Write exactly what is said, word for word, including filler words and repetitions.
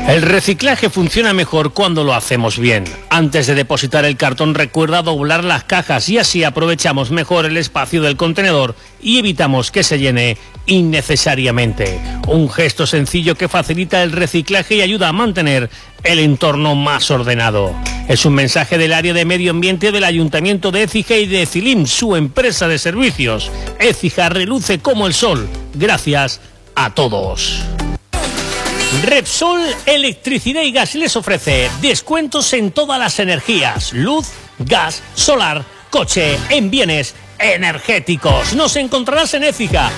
El reciclaje funciona mejor cuando lo hacemos bien. Antes de depositar el cartón, recuerda doblar las cajas y así aprovechamos mejor el espacio del contenedor y evitamos que se llene innecesariamente. Un gesto sencillo que facilita el reciclaje y ayuda a mantener el entorno más ordenado. Es un mensaje del área de medio ambiente del Ayuntamiento de Écija y de Cilim, su empresa de servicios. Écija reluce como el sol. Gracias a todos. Repsol Electricidad y Gas les ofrece descuentos en todas las energías, luz, gas, solar, coche, en bienes energéticos. Nos encontrarás en Écija,